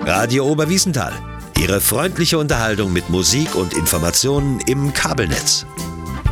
Radio Oberwiesenthal. Ihre freundliche Unterhaltung mit Musik und Informationen im Kabelnetz.